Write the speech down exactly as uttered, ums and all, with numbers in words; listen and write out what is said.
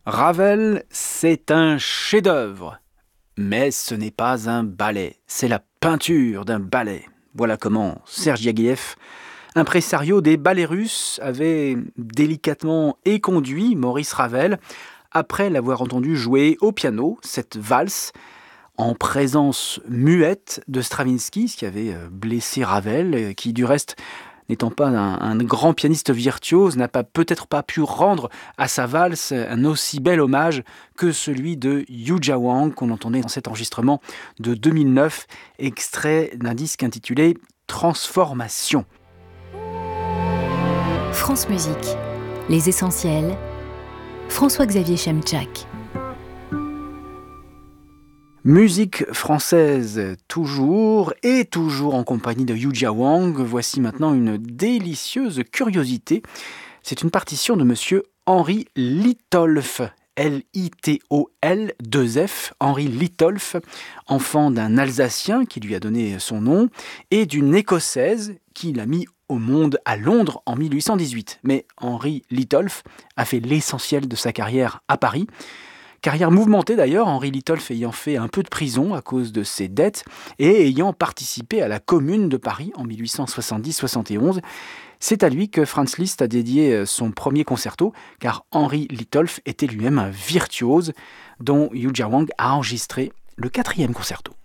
Ravel, c'est un chef-d'œuvre, mais ce n'est pas un ballet, c'est la peinture d'un ballet. Voilà comment Serge Diaghilev, impresario des ballets russes, avait délicatement éconduit Maurice Ravel après l'avoir entendu jouer au piano cette valse en présence muette de Stravinsky, ce qui avait blessé Ravel, qui du reste, n'étant pas un, un grand pianiste virtuose, n'a pas, peut-être pas pu rendre à sa valse un aussi bel hommage que celui de Yuja Wang, qu'on entendait dans cet enregistrement de deux mille neuf, extrait d'un disque intitulé Transformation. France Musique, les essentiels, François-Xavier Chemchak. Musique française toujours et toujours en compagnie de Yuja Wang. Voici maintenant une délicieuse curiosité. C'est une partition de monsieur Henri Litolff. L I T O L deux F, Henri Litolff, enfant d'un Alsacien qui lui a donné son nom et d'une Écossaise qui l'a mis au monde à Londres en mille huit cent dix-huit. Mais Henri Litolff a fait l'essentiel de sa carrière à Paris. Carrière mouvementée d'ailleurs, Henri Litolff ayant fait un peu de prison à cause de ses dettes et ayant participé à la Commune de Paris en mille huit cent soixante-dix soixante-et-onze. C'est à lui que Franz Liszt a dédié son premier concerto, car Henri Litolff était lui-même un virtuose dont Yuja Wang a enregistré le quatrième concerto.